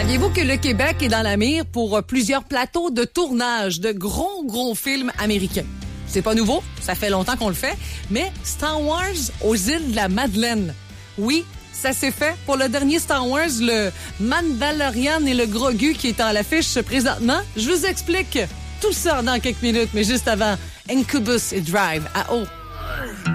Saviez-vous que le Québec est dans la mire pour plusieurs plateaux de tournage de gros films américains? C'est pas nouveau, ça fait longtemps qu'on le fait, mais Star Wars aux îles de la Madeleine. Oui, ça s'est fait pour le dernier Star Wars, le Mandalorian et le Grogu qui est à l'affiche présentement. Je vous explique tout ça dans quelques minutes, mais juste avant, Incubus et Drive à eau.